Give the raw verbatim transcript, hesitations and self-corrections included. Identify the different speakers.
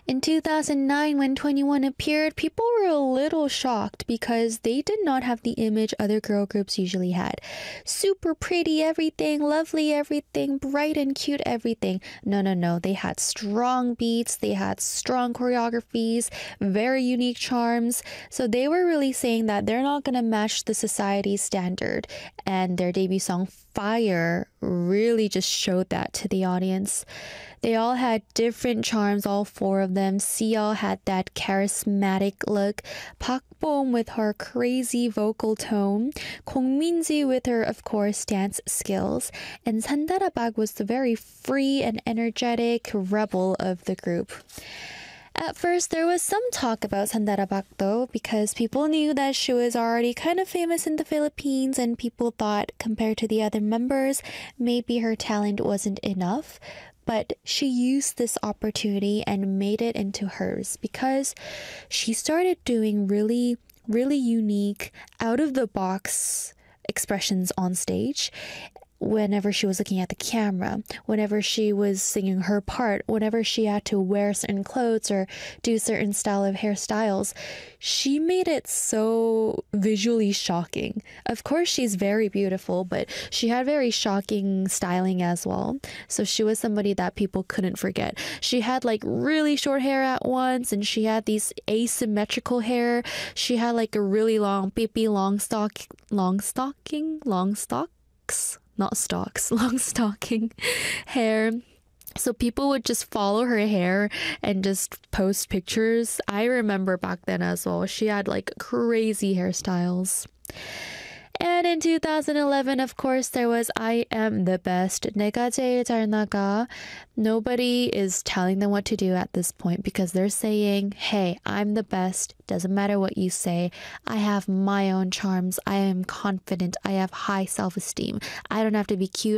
Speaker 1: In two thousand nine, when twenty-one appeared, people were a little shocked because they did not have the image other girl groups usually had. Super pretty everything, lovely everything, bright and cute everything. No, no, no. They had strong beats, they had strong choreographies, very unique charms. So they were really saying that they're not going to match the society standard. And their debut song, Fire, really just showed that to the audience. They all had different charms, all four of them. Seo had that charismatic look, Park Bom with her crazy vocal tone, Kong Min-ji with her, of course, dance skills, and Sandarabak was the very free and energetic rebel of the group. At first, there was some talk about Sandarabak though, because people knew that she was already kind of famous in the Philippines and people thought compared to the other members, maybe her talent wasn't enough. But she used this opportunity and made it into hers because she started doing really, really unique, out of the box expressions on stage. Whenever she was looking at the camera, whenever she was singing her part, whenever she had to wear certain clothes or do certain style of hairstyles, she made it so visually shocking. Of course, she's very beautiful, but she had very shocking styling as well. So she was somebody that people couldn't forget. She had like really short hair at once, and she had these asymmetrical hair. She had like a really long, pipi long stock, long stocking, long stocks. Not stocks, long stocking hair. So people would just follow her hair and just post pictures. I remember back then as well, she had like crazy hairstyles. And in two thousand eleven, of course, there was I Am the Best. 내가 제일 잘 나가. Nobody is telling them what to do at this point because they're saying, hey, I'm the best. Doesn't matter what you say. I have my own charms. I am confident. I have high self-esteem. I don't have to be cute.